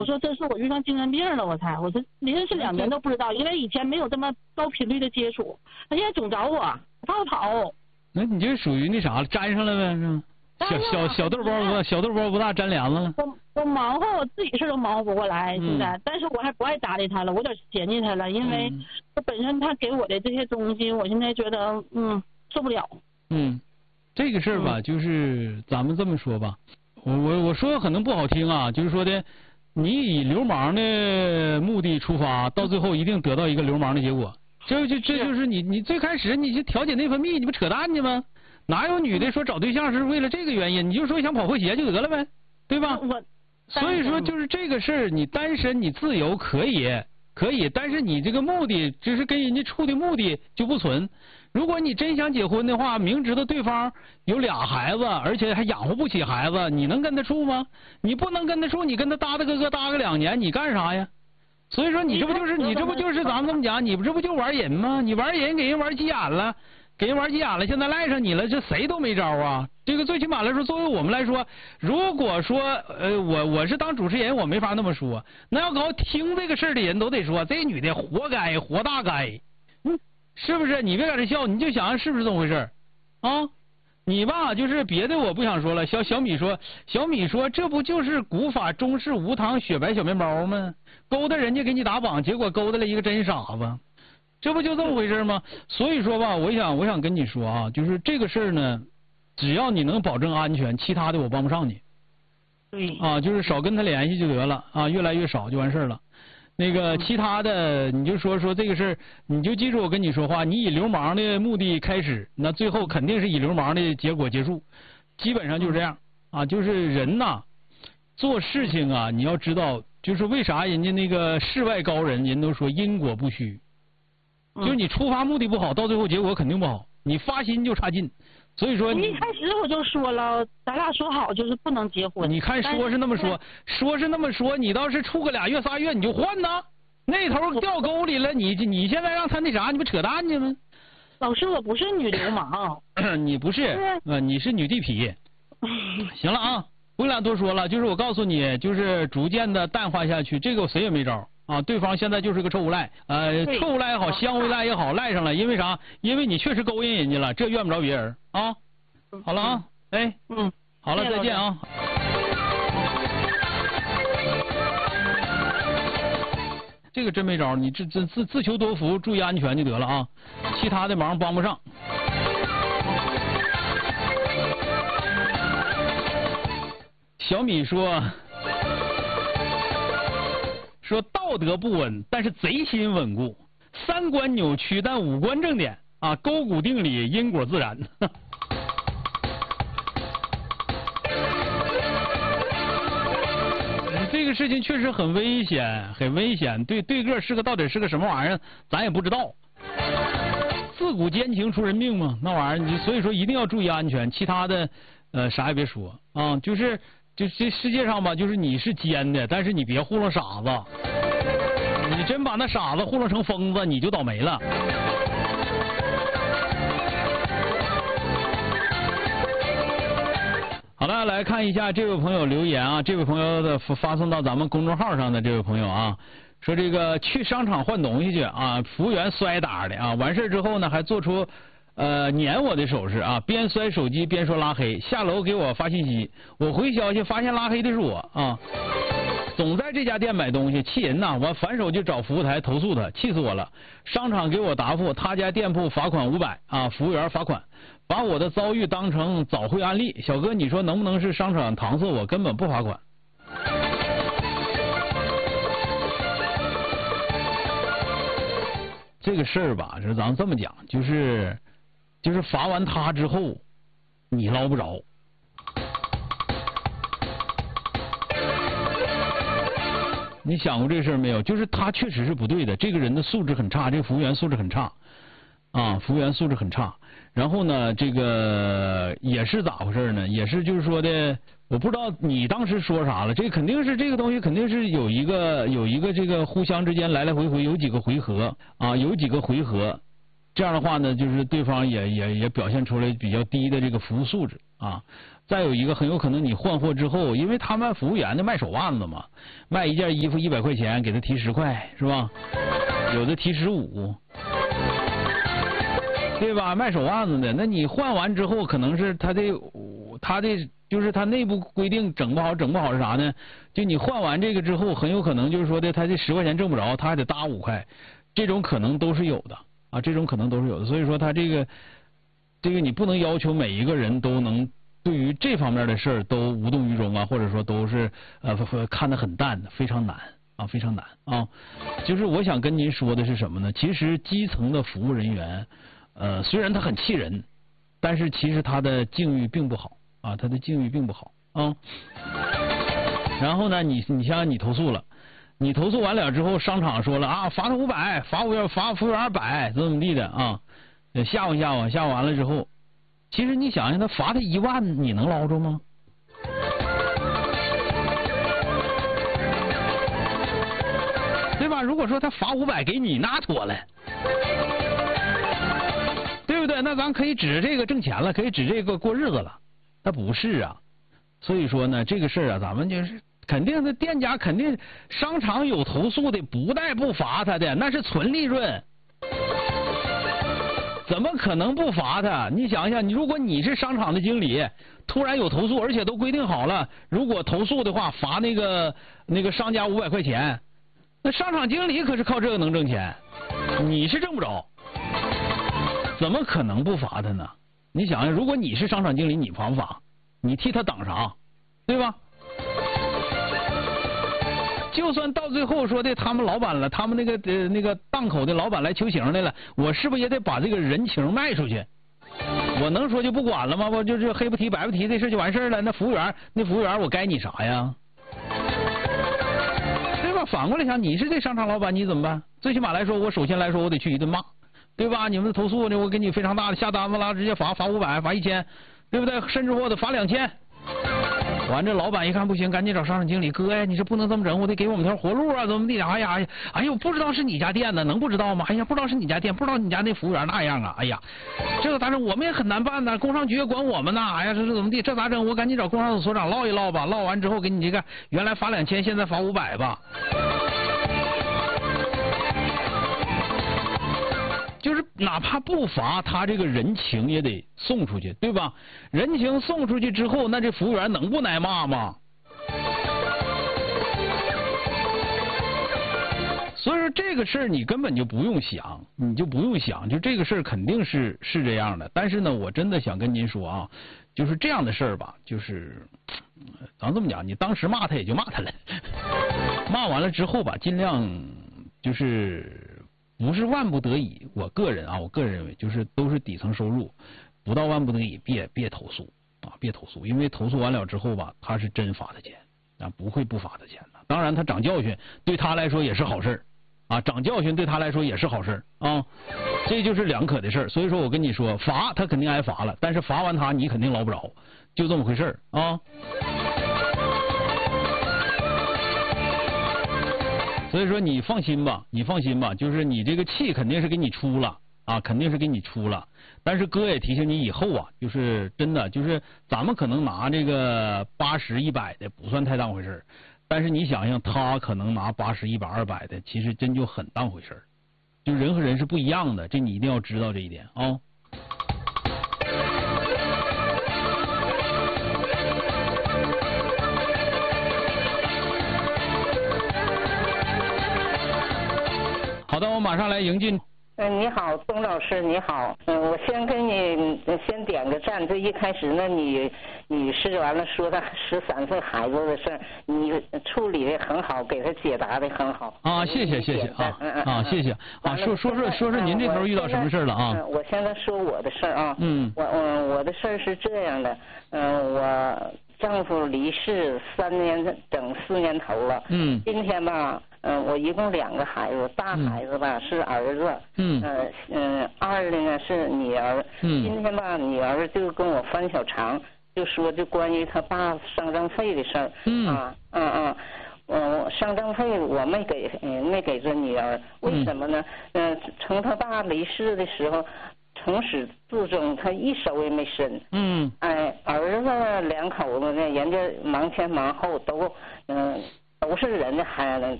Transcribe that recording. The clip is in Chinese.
我说这是我遇上精神病了，我说连续2年都不知道，因为以前没有这么高频率的接触，他现在总找我，怕我跑。 那你就属于那啥了，粘上了呗，是吗？小豆包不大，粘帘子了。 我忙活我自己事都忙活不过来，现在，但是我还不爱搭理他了，我有点嫌弃他了，因为他本身他给我的这些东西，我现在觉得受不了。 这个事儿吧，就是咱们这么说吧，我说可能不好听啊，就是说的，你以流氓的目的出发，到最后一定得到一个流氓的结果。这就是你最开始你就调节内分泌，你不扯淡呢吗？哪有女的说找对象是为了这个原因？你就说想跑破鞋就得了呗，对吧？所以说就是这个事儿，你单身你自由可以，但是你这个目的就是跟人家处的目的就不存。如果你真想结婚的话，明知道对方有2孩子，而且还养活不起孩子，你能跟他处吗？你不能跟他处，你跟他搭个2年，你干啥呀？所以说你这不就是咱们这么讲，你这不就玩人吗？你玩人给人玩急眼了，现在赖上你了，这谁都没招啊。这个最起码来说，作为我们来说，如果说我是当主持人，我没法那么说。那要搞听这个事儿的人都得说，这女的活该，活大该，是不是？你别搁这笑，你就想想是不是这么回事啊？你吧，就是别的我不想说了。小米说，这不就是古法中式无糖雪白小面包吗？勾搭人家给你打榜，结果勾搭了一个真傻子，这不就这么回事吗？所以说吧，我想跟你说啊，就是这个事儿呢，只要你能保证安全，其他的我帮不上你。 对。 啊，就是少跟他联系就得了啊，越来越少就完事儿了。那个其他的你就说这个事儿，你就记住我跟你说话，你以流氓的目的开始，那最后肯定是以流氓的结果结束，基本上就是这样啊。就是人呐，做事情啊，你要知道，就是为啥人家那个世外高人，人都说因果不虚，就是你出发目的不好，到最后结果肯定不好，你发心就差劲。所以说， 一开始我就说了，咱俩说好就是不能结婚。 你看说是那么说，你倒是处个2月3月你就换呐，那头掉沟里了，你现在让他那啥，你不扯淡去吗？ 老师，我不是女流氓。 你不是，你是女地痞。行了啊，不跟俩多说了，就是我告诉你，就是逐渐的淡化下去，这个谁也没招。啊，对方现在就是个臭无赖，臭无赖也好，香无赖也好，赖上了，因为啥？因为你确实勾引人家了，这怨不着别人啊。好了啊，哎，好了，再见啊。这个真没招，你自求多福，注意安全就得了啊，其他的忙帮不上。小米说道德不稳，但是贼心稳固；三观扭曲，但五官正点啊！勾股定理，因果自然。这个事情确实很危险，很危险。对个到底是个什么玩意儿，咱也不知道。自古奸情出人命嘛，那玩意儿，所以说一定要注意安全。其他的，啥也别说啊，就这世界上吧，就是你是奸的，但是你别糊弄傻子。你真把那傻子糊弄成疯子，你就倒霉了。好了，来看一下这位朋友留言啊，这位朋友的发送到咱们公众号上的这位朋友啊，说这个去商场换东西去啊，服务员摔打的啊，完事之后呢还做出撵我的手势啊，边摔手机边说拉黑，下楼给我发信息，我回消息发现拉黑的是我啊。总在这家店买东西，气人呐！我反手就找服务台投诉他，气死我了。商场给我答复，他家店铺罚款500啊，服务员罚款，把我的遭遇当成早会案例。小哥，你说能不能是商场搪塞我，根本不罚款？这个事儿吧，是咱这么讲，就是罚完他之后，你捞不着。你想过这事儿没有？就是他确实是不对的，这个人的素质很差，这个服务员素质很差，啊，服务员素质很差。然后呢，这个也是咋回事呢？也是就是说的，我不知道你当时说啥了。这肯定是这个东西，肯定是有一个这个互相之间来来回回有几个回合啊，有几个回合。这样的话呢，就是对方也表现出来比较低的这个服务素质啊。再有一个很有可能你换货之后，因为他们服务员的卖手腕子嘛，卖一件衣服100块钱，给他提10块是吧？有的提15，对吧？卖手腕子的，那你换完之后，可能是他的就是他内部规定整不好是啥呢？就你换完这个之后，很有可能就是说的他这10块钱挣不着，他还得搭5块，这种可能都是有的啊，这种可能都是有的。所以说他这个你不能要求每一个人都能对于这方面的事儿都无动于衷啊，或者说都是看得很淡的，非常难啊，非常难啊。就是我想跟您说的是什么呢？其实基层的服务人员，虽然他很气人，但是其实他的境遇并不好啊，他的境遇并不好啊。然后呢，你想想你投诉了，你投诉完了之后，商场说了啊，罚他500，罚服务员200，怎么地的啊？吓唬完了之后，其实你想想，他罚他1万，你能捞着吗？对吧？如果说他罚500给你，那妥了，对不对？那咱可以指着这个挣钱了，可以指这个过日子了。那不是啊，所以说呢，这个事儿啊，咱们就是肯定的，店家肯定商场有投诉的，不带不罚他的，那是纯利润。怎么可能不罚他？你想想，如果你是商场的经理，突然有投诉，而且都规定好了，如果投诉的话，罚那个商家500块钱，那商场经理可是靠这个能挣钱，你是挣不着，怎么可能不罚他呢？你想想，如果你是商场经理，你罚不罚？你替他挡啥？对吧？就算到最后说的他们老板了，他们那个档口的老板来求情来了，我是不是也得把这个人情卖出去？我能说就不管了吗？我就是黑不提白不提，这事就完事了。那服务员我该你啥呀？对吧？反过来想，你是这商场老板，你怎么办？最起码来说，我首先来说，我得去一顿骂，对吧？你们的投诉呢，我给你非常大的下单子了，直接罚500，罚1000，对不对？甚至我得罚2000。完，这老板一看不行，赶紧找商场经理，哥呀，你这不能这么整，我得给我们条活路啊，怎么地？哎呦，不知道是你家店呢，能不知道吗？哎呀，不知道是你家店，不知道你家那服务员那样啊，哎呀，这个咋整？我们也很难办呢，工商局也管我们呢，哎呀，这是怎么地？这咋整？我赶紧找工商所所长唠一唠吧，唠完之后给你这个原来罚2000，现在罚500吧。就是哪怕不罚，他这个人情也得送出去，对吧？人情送出去之后，那这服务员能不挨骂吗？所以说这个事儿你根本就不用想，就这个事儿肯定是这样的。但是呢，我真的想跟您说啊，就是这样的事儿吧，就是咱这么讲，你当时骂他也就骂他了，骂完了之后吧，尽量就是。不是万不得已，我个人认为就是都是底层收入，不到万不得已别投诉啊，别投诉，因为投诉完了之后吧，他是真罚他钱啊，不会不罚他钱的。当然他长教训，对他来说也是好事啊，长教训对他来说也是好事啊，这就是两可的事儿。所以说我跟你说，罚他肯定挨罚了，但是罚完他你肯定捞不着，就这么回事啊。所以说你放心吧，就是你这个气肯定是给你出了啊，肯定是给你出了。但是哥也提醒你以后啊，就是真的就是咱们可能拿这个80、100的不算太当回事，但是你想想他可能拿80、100、200的，其实真就很当回事。就人和人是不一样的，这你一定要知道这一点啊。好的，我马上来迎进。 你好，钟老师，你好。我先给你先点个赞。这一开始呢，女士完了说她13岁孩子的事儿，你处理的很好，给她解答的很好。 啊，谢谢谢谢啊，谢谢啊。说您这头遇到什么事了啊？ 我现在说我的事儿啊。我的事儿是这样的，我丈夫离世3年整4年头了。今天吧。我一共2个孩子，大孩子吧是儿子，二的呢是女儿。今天吧，女儿就跟我翻小肠，就说就关于他爸丧葬费的事儿。丧葬费我没给这女儿，为什么呢？从他爸离世的时候， 从始至终他一手也没伸。哎，儿子两口子呢，人家忙前忙后都是人家孩子，